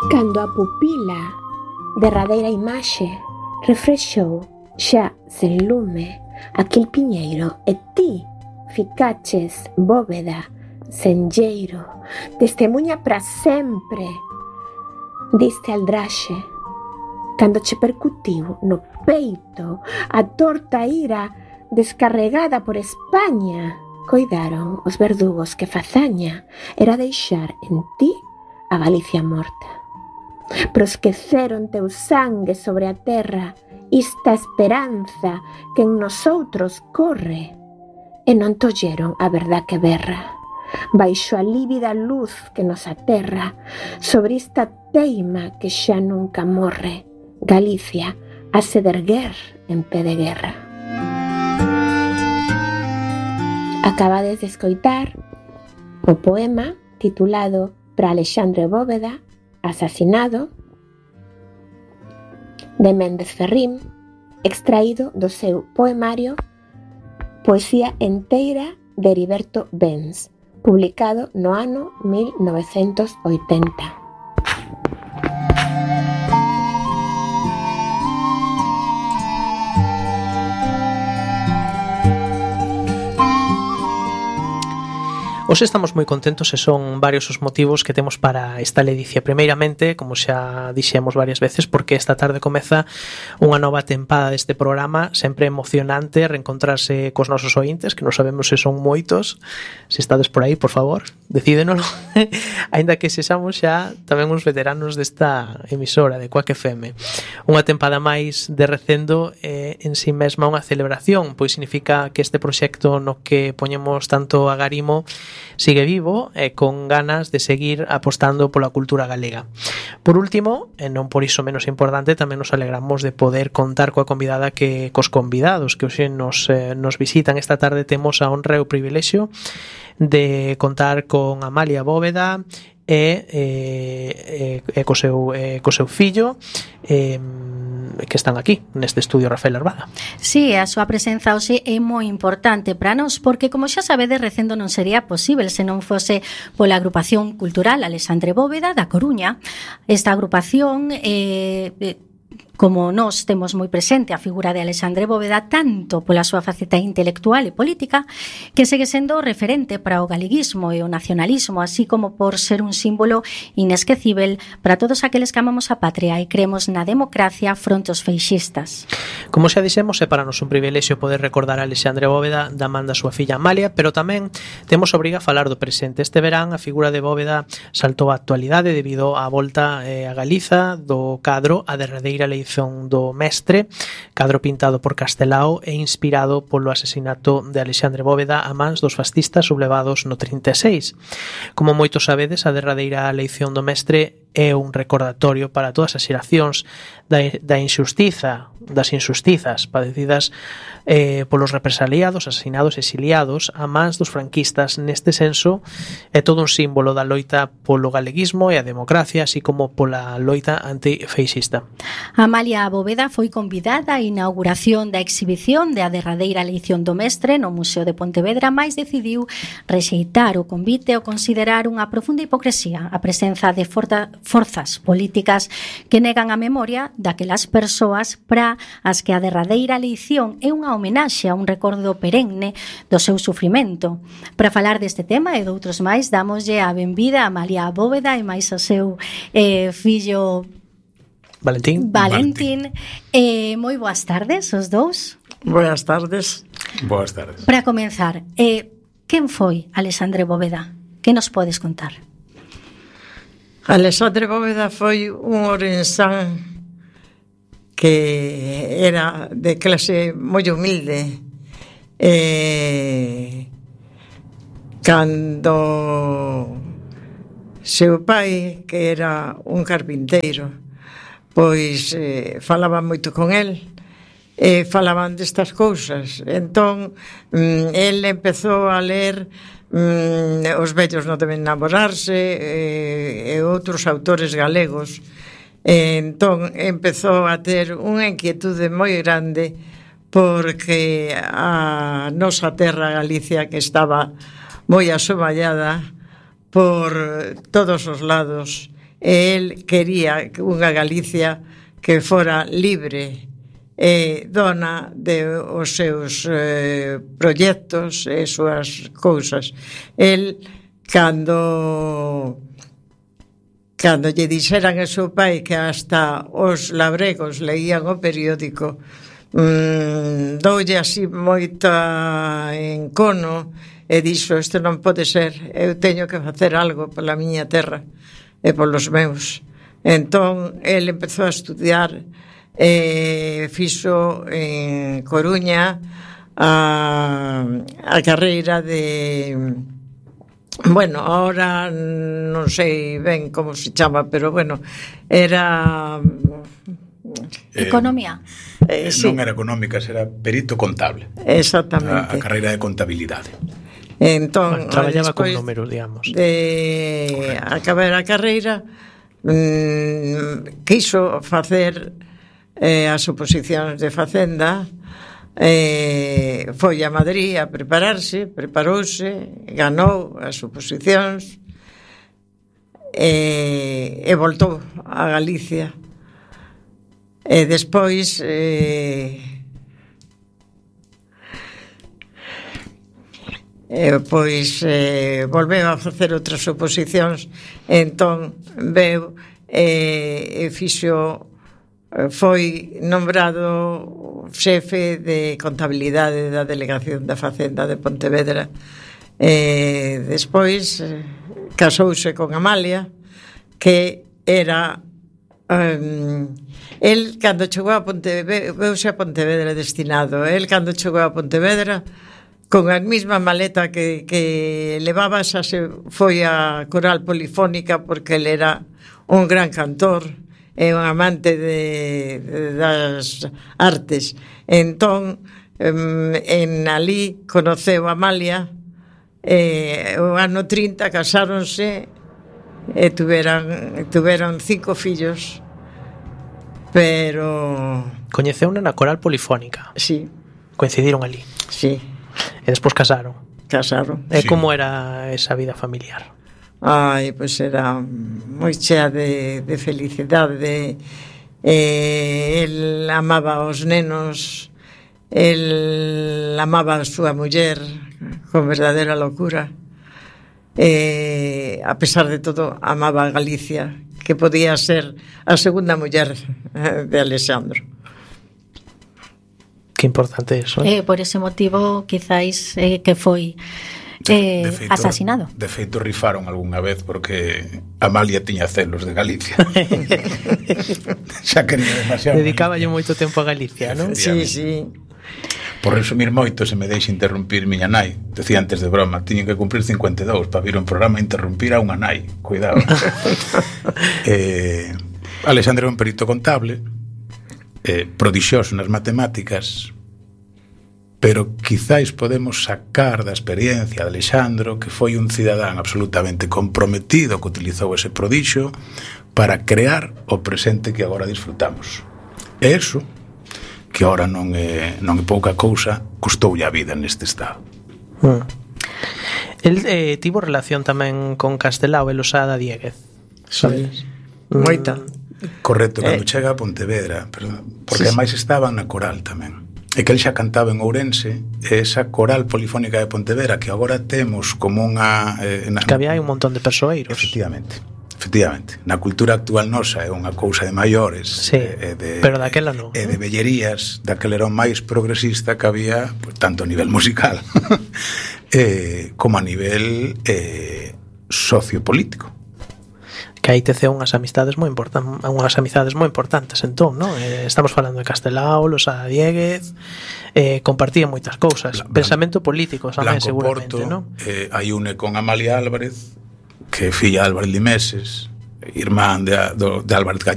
Cando a pupila, derradeira imaxe, refrexou xa sen lume aquel piñeiro e ti ficaches bóveda, senlleiro, testemunha para sempre diste aldraxe. Cando che percutiu no peito a torta ira descarregada por España, coidaron os verdugos que fazaña era deixar en ti a Galicia morta. Pero esqueceron teu sangue sobre a terra, esta esperanza que en nosotros corre, e non tolleron a verdad que berra. Baixo a lívida luz que nos aterra, sobre esta teima que xa nunca morre, Galicia hase de erguer en pé de guerra. Acabades de escoitar o poema titulado Para Alexandre Bóveda, asasinado, de Méndez Ferrín, extraído do seu poemario Poesía enteira de Heriberto Benz, publicado no ano 1980. Hoxe estamos moi contentos e son varios os motivos que temos para esta ledicia. Primeiramente, como xa dixemos varias veces, porque esta tarde comeza unha nova tempada deste programa, sempre emocionante reencontrarse cos nosos ointes, que non sabemos se son moitos. Se estades por aí, por favor, decídenolo. Aínda que sexamos xa tamén uns veteranos desta emisora de Quack FM. Unha tempada máis de recendo en si mesma unha celebración, pois significa que este proxecto no que poñemos tanto agarimo sigue vivo e con ganas de seguir apostando pola cultura galega. Por último, e non por iso menos importante, tamén nos alegramos de poder contar coa convidada que cos convidados que hoxe nos visitan. Esta tarde temos a honra e o privilexio de contar con Amalia Bóveda e co seu fillo, que están aquí neste estudio, Rafael Arbada. Sí, a súa presenza hoxe é moi importante para nós, porque como xa sabedes, recendo non sería posible se non fose pola agrupación cultural Alexandre Bóveda da Coruña. Esta agrupación como nós temos moi presente a figura de Alexandre Bóveda tanto pola súa faceta intelectual e política, que segue sendo referente para o galeguismo e o nacionalismo, así como por ser un símbolo inesquecível para todos aqueles que amamos a patria e creemos na democracia fronte aos feixistas. Como xa dixemos, é para nos un privilexio poder recordar a Alexandre Bóveda da man da súa filla Amalia, pero tamén temos obriga a falar do presente. Este verán a figura de Bóveda saltou á actualidade debido á volta a Galiza do cadro a derradeira eleición do Mestre, cadro pintado por Castelao e inspirado polo asesinato de Alexandre Bóveda a mans dos fascistas sublevados no 36. Como moitos sabedes, a derradeira eleición do Mestre é un recordatorio para todas as xeracións das injustizas padecidas polos represaliados, asesinados e exiliados a mans dos franquistas. Neste senso, é todo un símbolo da loita polo galeguismo e a democracia, así como pola loita antifeixista. Amalia Bóveda foi convidada á inauguración da exhibición de a derradeira eleición do Mestre no Museo de Pontevedra, mais decidiu rexeitar o convite ao considerar unha profunda hipocresía a presenza de forzas políticas que negan a memoria daquelas persoas para as que a derradeira eleición é unha homenaxe a un recordo perenne do seu sufrimento. Para falar deste tema e de outros máis, damoslle a benvida a Amalia Bóveda e máis ao seu fillo Valentín. Moi boas tardes, os dous. Boas tardes. Boas tardes. Para comenzar, quen foi Alexandre Bóveda? Que nos podes contar? Alexandre Bóveda foi un ourensán que era de clase moi humilde. Cando seu pai, que era un carpinteiro, pois falaba moito con el, falaban destas cousas. Entón, el empezou a ler Os vellos non deben namorarse e outros autores galegos. Entón empezou a ter unha inquietude moi grande porque a nosa terra Galicia, que estaba moi asoballada por todos os lados, e el quería unha Galicia que fora libre e dona de os seus proxectos e súas cousas. El, cando lle dixeran a seu pai que hasta os labregos leían o periódico, doulle así moita encono e dixo: isto non pode ser, eu teño que facer algo pola miña terra e polos meus. Entón, el empezou a estudiar e fixo en Coruña a carreira de... Bueno, ahora non sei ben como se chama, pero bueno, era... Economía. Sí. Non era económica, era perito contable. Exactamente. A carreira de contabilidade. Entón, traballaba con números, digamos. De acabar a carreira, quiso facer as oposicións de Facenda, foi a Madrid a preparouse, ganou as oposicións e voltou a Galicia. E despois volveu a facer outras oposicións. Entón veu e fixo, foi nombrado xefe de contabilidade da Delegación da Facenda de Pontevedra. Despois casouse con Amalia, que era el cando chegou a Pontevedra, veuse a Pontevedra destinado. El cando chegou a Pontevedra, con a mesma maleta que levaba, xa se foi a Coral Polifónica, porque el era un gran cantor e un amante das artes. Entón, en alí conoceu a Amalia, o ano 30 casáronse e tuveron 5 fillos. Pero... Coñeceuna na Coral Polifónica. Sí. Coincidiron ali. Sí. E despois casaron. E como era esa vida familiar? Ai, pois era moi chea de felicidade. El amaba os nenos, el amaba a súa muller con verdadeira locura. A pesar de todo, amaba a Galicia, que podía ser a segunda muller de Alexandro. Que importante eso. Por ese motivo, quizáis que foi asasinado. De feito, rifaron algunha vez porque Amalia tiña celos de Galicia. Xa quería demasiado. Dedicáballe moito tempo a Galicia, non? Sí, sí. Por resumir moito, se me deixa interrumpir miña nai. Decía antes de broma, tiñen que cumprir 52 para vir un programa e interrumpir a unha nai. Cuidado. Alexandre é un perito contable, prodixioso nas matemáticas, pero quizáis podemos sacar da experiencia de Alexandro que foi un cidadán absolutamente comprometido que utilizou ese prodixio para crear o presente que agora disfrutamos. E eso, que agora non é pouca cousa, custoulle a vida neste estado. El tivo relación tamén con Castelao e Losada Dieguez, sabes? Moita. Correcto, cando chega a Pontevedra, porque ademais estaban na Coral tamén. E que el xa cantaba en Ourense, esa Coral Polifónica de Pontevedra que agora temos como unha... que había un montón de persoeiros. Efectivamente. Na cultura actual nosa é unha cousa de maiores, sí, pero daquela non. E de vellerías, daquela era o máis progresista que había, pues, tanto a nivel musical como a nivel sociopolítico. Que aí teceu unhas amizades moi importantes, entón, non? Estamos falando de Castelao, Losada Dieguez, compartían moitas cousas, pensamento político tamén, seguramente, non? Hai une con Amalia Álvarez, que é filla de Álvarez Limeses, irmán de Álvarez